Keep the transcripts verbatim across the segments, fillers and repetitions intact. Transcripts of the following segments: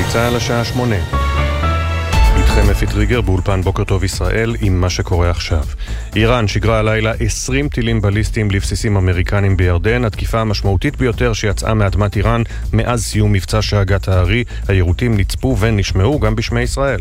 גלי צהל השעה שמונה. איתכם אפי טריגר באולפן בוקר טוב ישראל עם מה שקורה עכשיו. איראן שיגרה הלילה עשרים טילים בליסטיים לבסיסים אמריקנים בירדן, התקיפה המשמעותית ביותר שיצאה מאדמת איראן מאז סיום מבצע שאגת הארי. היירוטים נצפו ונשמעו גם בשמי ישראל.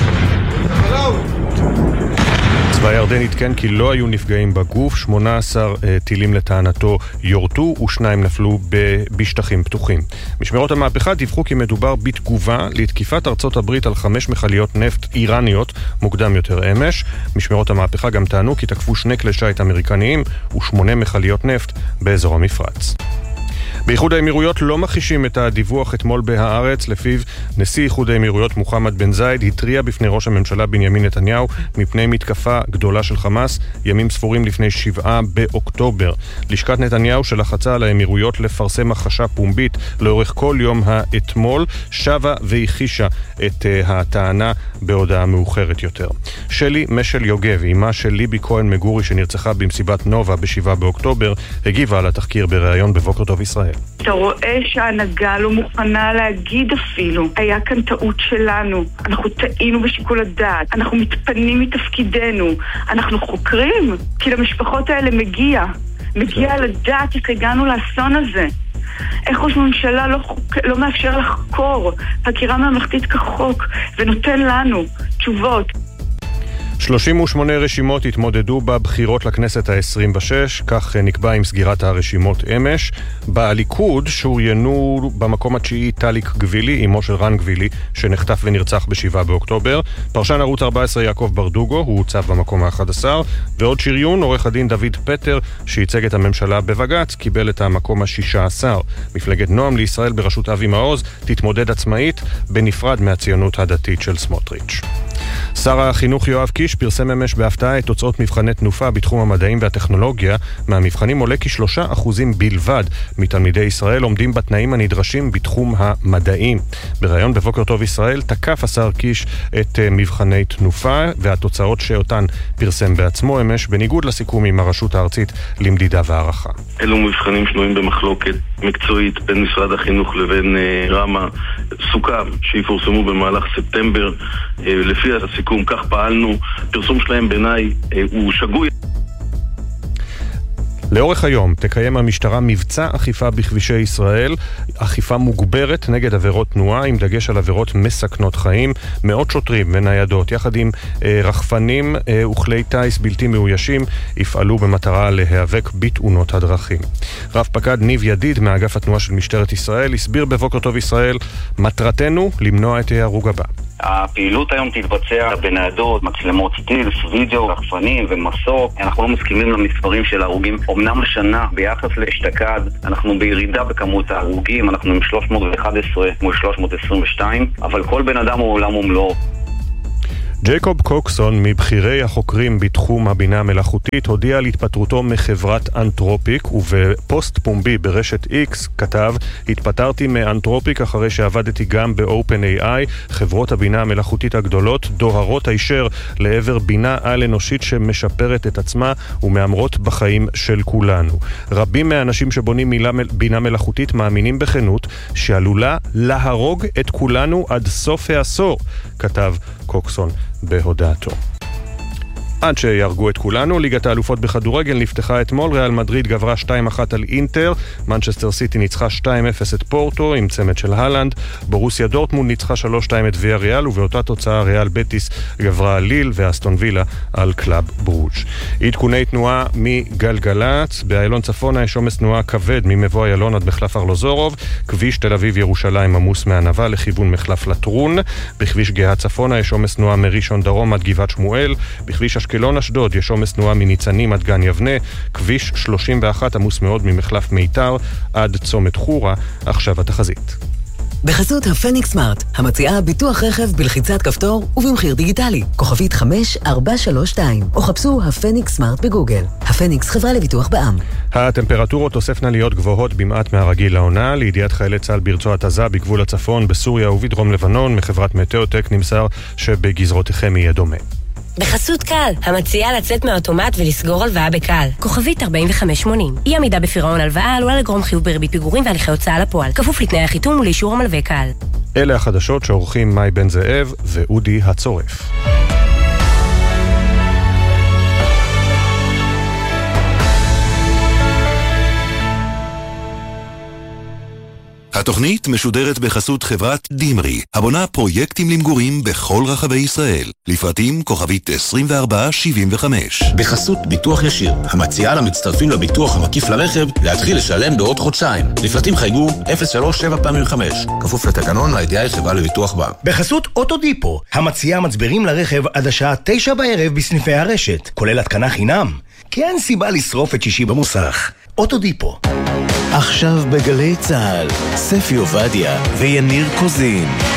צבא ירדן התקן כי לא היו נפגעים בגוף, שמונה עשר uh, טילים לטענתו יורטו ושניים נפלו ב- בשטחים פתוחים. משמרות המהפכה דיווחו כי מדובר בתגובה לתקיפת ארצות הברית על חמש מכליות נפט איראניות מוקדם יותר אמש. משמרות המהפכה גם טענו כי תקפו שני כלי שיט אמריקניים ושמונה מכליות נפט באזור המפרץ. באיחוד האמירויות לא מכחישים את הדיווח אתמול בהארץ, לפיו נשיא איחוד האמירויות מוחמד בן זייד התריע בפני ראש הממשלה בנימין נתניהו מפני מתקפה גדולה של חמאס ימים ספורים לפני שבעה באוקטובר. לשכת נתניהו שלחצה על האמירויות לפרסם הכחשה פומבית לאורך כל יום האתמול שבה והכחישה את uh, הטענה בהודעה מאוחרת יותר. שלי משל יוגב, אימה של ליבי כהן מגורי שנרצחה במסיבת נובה בשבעה באוקטובר, הגיבה על התחקיר בריאיון בבוקר טוב ישראל. אתה רואה שההנהגה לא מוכנה להגיד אפילו, היה כאן טעות שלנו, אנחנו טעינו בשיקול הדעת, אנחנו מתפנים מתפקידנו, אנחנו חוקרים, כי למשפחות האלה מגיע, מגיע לדעת איך הגענו לאסון הזה. איך ראש ממשלה לא, חוק... לא מאפשר לחקור חקירה ממלכתית כחוק ונותן לנו תשובות. שלושים ושמונה רשימות התמודדו בבחירות לכנסת ה-עשרים ושש, כך נקבע עם סגירת הרשימות אמש. בליכוד שוריינו במקום התשיעי טליק גבילי, אמו של רן גבילי, שנחטף ונרצח בשבעה באוקטובר. פרשן ערוץ ארבע עשרה יעקב ברדוגו, הוא הוצב במקום ה-אחד עשר, ועוד שריון, עורך הדין דוד פטר, שייצג את הממשלה בבג"ץ, קיבל את המקום ה-שישה עשר. מפלגת נועם לישראל בראשות אבי מעוז תתמודד עצמאית בנפרד מהציונות הדתית של סמוטריץ'. שר החינוך יואב קיש פרסם אמש בהפתעה את תוצאות מבחני תנופה בתחום המדעים והטכנולוגיה. מהמבחנים עולה כי שלושה אחוזים בלבד מתלמידי ישראל עומדים בתנאים הנדרשים בתחום המדעים. בראיון בבוקר טוב ישראל תקף השר קיש את מבחני תנופה והתוצאות שאותן פרסם בעצמו אמש, בניגוד לסיכום עם הרשות הארצית למדידה והערכה. אלו מבחנים שנויים במחלוקת מקצועית בין משרד החינוך לבין uh, רמה. סוכם שיפורסמו במהלך ספטמבר. uh, לפי הסיכום כך פעלנו. פרסום שלהם בעיניי uh, הוא שגוי. לאורך היום תקיים המשטרה מבצע אכיפה בכבישי ישראל, אכיפה מוגברת נגד עבירות תנועה עם דגש על עבירות מסכנות חיים. מאות שוטרים וניידות יחד עם אה, רחפנים אה, וכלי טייס בלתי מאוישים יפעלו במטרה להיאבק בתאונות הדרכים. רב פקד ניב ידיד מאגף התנועה של משטרת ישראל הסביר בבוקר טוב ישראל, מטרתנו למנוע את ההרוג הבא. הפעילות היום תתבצע בניידות, מצלמות סטילס, וידאו, רחפנים ומסוק. אנחנו לא מסכימים למספרים של ההרוגים. אמנם לשנה ביחס לאשתקד אנחנו בירידה בכמות ההרוגים, אנחנו עם שלוש מאות ואחת עשרה מול שלוש מאות עשרים ושתיים, אבל כל בן אדם הוא עולם ומלואו. ג'ייקוב קוקסון, מבחירי החוקרים בתחום הבינה המלאכותית, הודיע על התפטרותו מחברת אנתרופיק, ובפוסט פומבי ברשת X כתב, התפטרתי מאנתרופיק אחרי שעבדתי גם ב-אופן איי איי, חברות הבינה המלאכותית הגדולות דוהרות הישר לעבר בינה על אנושית שמשפרת את עצמה ומאמרות בחיים של כולנו. רבים מהאנשים שבונים מילה, בינה מלאכותית מאמינים בכנות שעלולה להרוג את כולנו עד סוף העשור, כתב קוקסון בהודעתו. עד שירגו את כולנו, ליגת האלופות בכדורגל נפתחה אתמול, ריאל מדריד גברה שתיים אחת על אינטר, מנצ'סטר סיטי ניצחה שתיים אפס את פורטו עם צמד של הלנד, בורוסיה דורטמונד ניצחה שלוש שתיים את ויה ריאל, ובאותה תוצאה ריאל בטיס גברה על ליל ואסטון וילה על קלאב ברוג'. עדכוני תנועה מגלגלץ, באיילון צפונה יש עומס תנועה כבד ממבוא איילון עד מחלף ארלוזורוב, כביש תל אביב ירושלים עמוס מענבה לכיוון מחלף לטרון, בכביש גאה צפונה יש עומס תנועה מראשון דרום עד גבעת שמואל, בכביש אשקלון אשדוד יש עומס תנועה מניצנים עד גן יבנה, כביש שלושים ואחת עמוס מאוד ממחלף מיתר עד צומת חורה. עכשיו התחזית. בחסות הפניקס סמארט, המציעה ביטוח רכב בלחיצת כפתור ובמחיר דיגיטלי. כוכבית חמש ארבע שלוש שתיים, או חפשו הפניקס סמארט בגוגל. הפניקס חברה לביטוח בע"מ. הטמפרטורות תוספנה להיות גבוהות במעט מהרגיל לעונה. לידיעת חיילי צה"ל ברצועת עזה בגבול הצפון, בסוריה ובדרום לבנון, מחברת מטאוטק נמסר שבגזרותיכם יהיה דומה. בחסות קל, המציעה לצאת מהאוטומט ולסגור הלוואה בקל. כוכבית ארבעים וחמש שמונים. אי עמידה בפירעון הלוואה עלולה לגרום חיוב בריבית פיגורים והליכי הוצאה לפועל. כפוף לתנאי החיתום ולאישור המלווה קל. אלה החדשות שעורכים מאי בן זאב ואודי הצורף. התוכנית משודרת בחסות חברת דימרי, הבונה פרויקטים למגורים בכל רחבי ישראל. לפרטים כוכבית עשרים וארבע שבעים וחמש. בחסות ביטוח ישיר, המציעה למצטרפים לביטוח המקיף לרכב להתחיל לשלם בעוד חודשיים. לפרטים חייגו אפס שלוש שבע פעמים חמש. כפוף לתקנון, לידיעה חברה לביטוח בה. בחסות אוטודיפו, המציעה מצברים לרכב עד השעה תשע בערב בסניפי הרשת, כולל התקנה חינם. כי אין סיבה לשרוף את שישי במוסך. אוטודיפו. עכשיו בגלי צהל, ספי עובדיה ויניר קוזין.